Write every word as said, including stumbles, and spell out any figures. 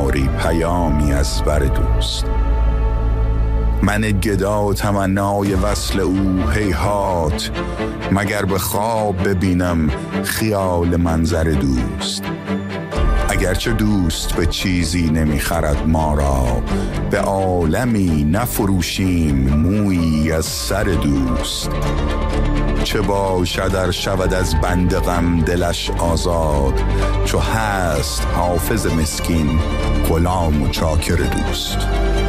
آری پیامی از بر دوست. من گدا تمنای وصل او هیهات، مگر به خواب ببینم خیال منظر دوست. اگرچه دوست به چیزی نمیخرد ما را، به عالمی نفروشیم مویی از سر دوست. چه باشد ار شود از بند غم دلش آزاد، چو هست حافظ مسکین غلام و چاکر دوست.